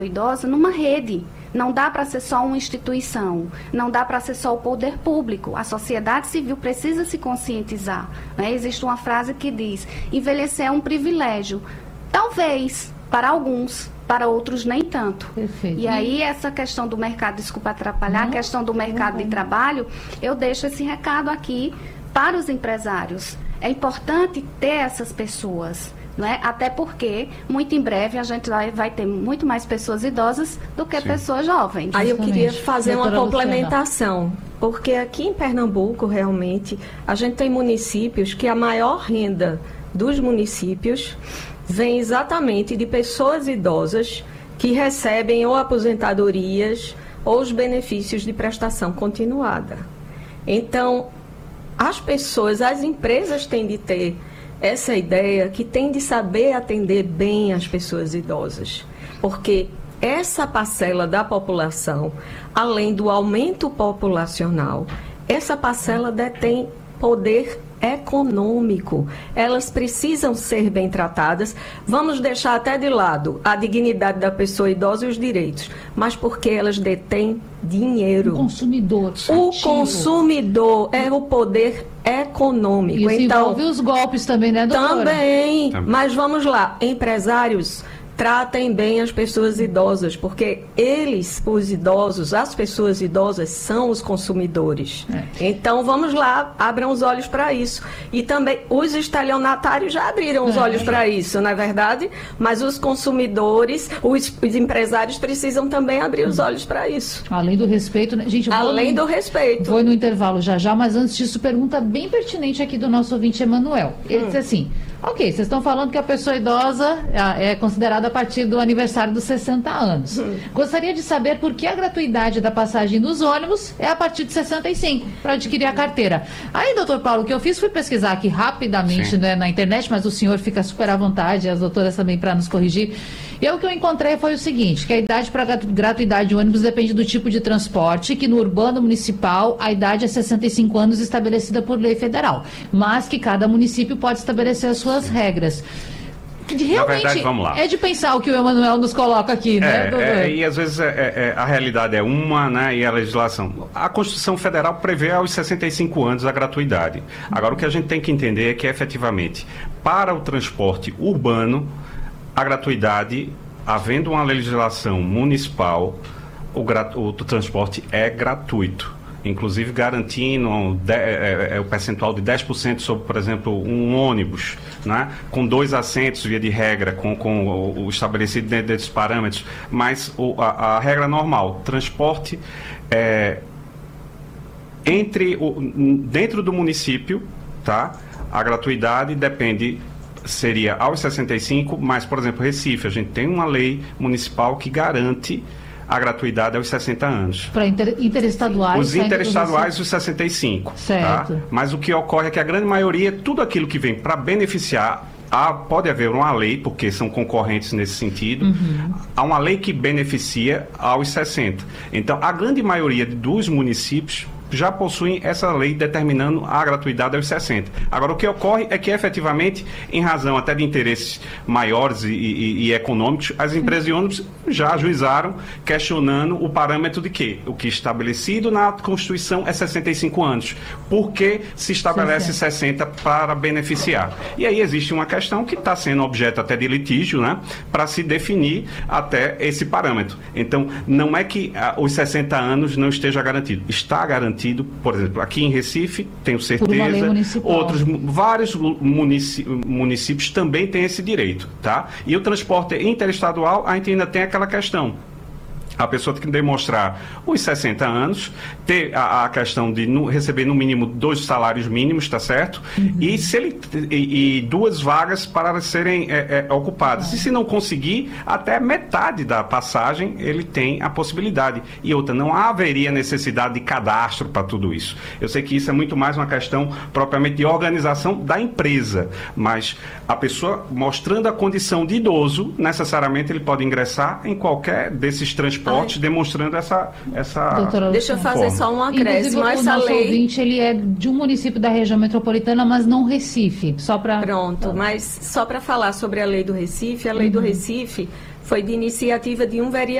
idosa numa rede. Não dá para ser só uma instituição, não dá para ser só o poder público. A sociedade civil precisa se conscientizar, né? Existe uma frase que diz: envelhecer é um privilégio. Talvez, para alguns, para outros nem tanto. Perfeito. E aí essa questão do mercado, desculpa atrapalhar, a questão do mercado de trabalho, eu deixo esse recado aqui para os empresários. É importante ter essas pessoas, não é? Até porque, muito em breve, a gente vai ter muito mais pessoas idosas do que pessoas jovens. Aí eu queria fazer uma Doutora complementação, porque aqui em Pernambuco, realmente, a gente tem municípios que a maior renda dos municípios vem exatamente de pessoas idosas que recebem ou aposentadorias ou os benefícios de prestação continuada. Então, as pessoas, as empresas têm de ter essa ideia que tem de saber atender bem as pessoas idosas, porque essa parcela da população, além do aumento populacional, essa parcela detém poder econômico. Elas precisam ser bem tratadas. Vamos deixar até de lado a dignidade da pessoa idosa e os direitos, mas porque elas detêm dinheiro. O consumidor. O ativo. consumidor é o poder econômico. Isso então, envolve os golpes também, né, doutora? também. Mas vamos lá, empresários, tratem bem as pessoas idosas, porque eles, os idosos, as pessoas idosas são os consumidores. Então vamos lá, abram os olhos para isso. E também os estelionatários já abriram os olhos para isso, não é verdade? Mas os consumidores, os empresários precisam também abrir os olhos para isso. Além do respeito, né? Gente, Além do respeito. Vou no intervalo já, mas antes disso, pergunta bem pertinente aqui do nosso ouvinte Emanuel. Ele disse assim: ok, vocês estão falando que a pessoa idosa é considerada a partir do aniversário dos 60 anos. Gostaria de saber por que a gratuidade da passagem dos ônibus é a partir de 65, para adquirir a carteira. Aí, doutor Paulo, o que eu fiz foi pesquisar aqui rapidamente, né, na internet, mas o senhor fica super à vontade, as doutoras também para nos corrigir. E o que eu encontrei foi o seguinte, que a idade para gratuidade de ônibus depende do tipo de transporte, que no urbano municipal a idade é 65 anos estabelecida por lei federal, mas que cada município pode estabelecer as suas regras. Realmente, na verdade, vamos lá. é de pensar o que o Emanuel nos coloca aqui, né, doutor? E às vezes a realidade é uma, né, e a legislação. A Constituição Federal prevê aos 65 anos a gratuidade. Agora, o que a gente tem que entender é que, efetivamente, para o transporte urbano, a gratuidade, havendo uma legislação municipal, o transporte é gratuito. Inclusive garantindo o percentual de 10% sobre, por exemplo, um ônibus, né? Com 2 assentos, via de regra, com o estabelecido dentro desses parâmetros, mas a regra normal, transporte dentro do município, tá? A gratuidade seria aos 65, mas, por exemplo, Recife, a gente tem uma lei municipal que garante a gratuidade aos 60 anos. Para interestaduais. Os interestaduais, os 65. Certo. Tá? Mas o que ocorre é que a grande maioria, tudo aquilo que vem para beneficiar, pode haver uma lei, porque são concorrentes nesse sentido, há uma lei que beneficia aos 60. Então, a grande maioria dos municípios já possuem essa lei determinando a gratuidade aos 60. Agora, o que ocorre é que, efetivamente, em razão até de interesses maiores e econômicos, as empresas de ônibus já ajuizaram, questionando o parâmetro de quê? O que estabelecido na Constituição é 65 anos. Por que se estabelece 60 para beneficiar? E aí existe uma questão que está sendo objeto até de litígio, né, para se definir até esse parâmetro. Então, não é que os 60 anos não esteja garantido. Está garantido. Por exemplo, aqui em Recife, tenho certeza, vários municípios também têm esse direito, tá? E o transporte interestadual, a gente ainda tem aquela questão. A pessoa tem que demonstrar os 60 anos, ter a questão de receber no mínimo 2 salários mínimos, tá certo? E 2 vagas para serem ocupadas. E se não conseguir, até metade da passagem ele tem a possibilidade. E outra, não haveria necessidade de cadastro para tudo isso. Eu sei que isso é muito mais uma questão propriamente de organização da empresa, mas a pessoa mostrando a condição de idoso, necessariamente ele pode ingressar em qualquer desses transportes, demonstrando essa Doutora, deixa eu fazer só um acréscimo. O nosso ouvinte, ele é de um município da região metropolitana, mas não Recife, só para... Pronto, mas só para falar sobre a lei do Recife, a lei do Recife foi de iniciativa de um vereador.